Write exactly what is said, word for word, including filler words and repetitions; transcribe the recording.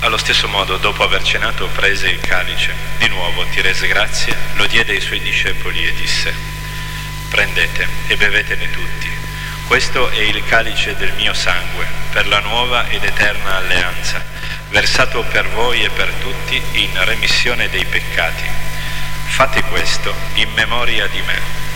Allo stesso modo, dopo aver cenato, prese il calice, di nuovo ti rese grazie, lo diede ai suoi discepoli e disse: prendete e bevetene tutti. Questo è il calice del mio sangue, per la nuova ed eterna alleanza, versato per voi e per tutti in remissione dei peccati. Fate questo in memoria di me.